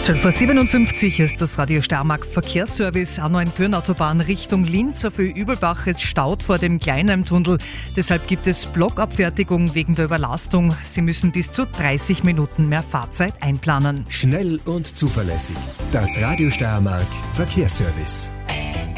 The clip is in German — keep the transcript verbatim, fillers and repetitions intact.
zwölf Uhr siebenundfünfzig ist das Radio Steiermark Verkehrsservice. A neun Bürnautobahn Richtung Linz auf Höhe Übelbach. Es staut vor dem Kleinheimtunnel. Deshalb gibt es Blockabfertigung wegen der Überlastung. Sie müssen bis zu dreißig Minuten mehr Fahrzeit einplanen. Schnell und zuverlässig. Das Radio Steiermark Verkehrsservice.